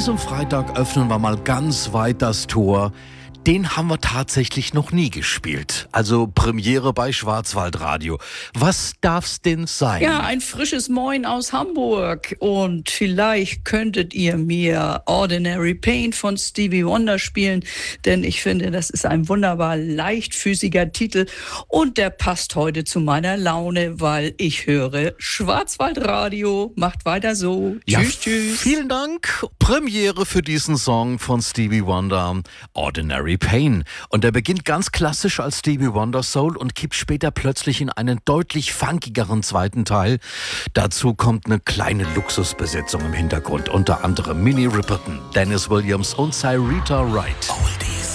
diesem Freitag öffnen wir mal ganz weit das Tor. Den haben wir tatsächlich noch nie gespielt. Also Premiere bei Schwarzwaldradio. Was darf's denn sein? Ja, ein frisches Moin aus Hamburg. Und vielleicht könntet ihr mir Ordinary Pain von Stevie Wonder spielen, denn ich finde, das ist ein wunderbar leichtfüßiger Titel und der passt heute zu meiner Laune, weil ich höre Schwarzwaldradio. Macht weiter so. Ja, Tschüss, tschüss. Vielen Dank. Premiere für diesen Song von Stevie Wonder, Ordinary Pain. Und der beginnt ganz klassisch als Stevie Wonder Soul und kippt später plötzlich in einen deutlich funkigeren zweiten Teil. Dazu kommt eine kleine Luxusbesetzung im Hintergrund, unter anderem Minnie Riperton, Dennis Williams und Cyrita Wright. Oldies.